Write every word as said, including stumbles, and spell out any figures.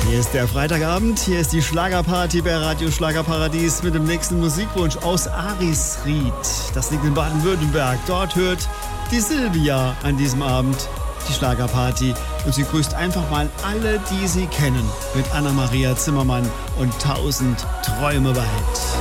Hier ist der Freitagabend, hier ist die Schlagerparty bei Radio Schlagerparadies mit dem nächsten Musikwunsch aus Arisried. Das liegt in Baden-Württemberg. Dort hört die Silvia an diesem Abend die Schlagerparty und sie grüßt einfach mal alle, die sie kennen, mit Anna-Maria Zimmermann und tausend Träume weit.